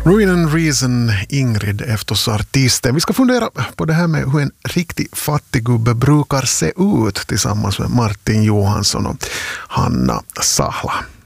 Ruin and Reason, Ingrid är förstås artisten. Vi ska fundera på det här med hur en riktig fattiggubbe brukar se ut tillsammans med Martin Johansson och Hanna Sahla.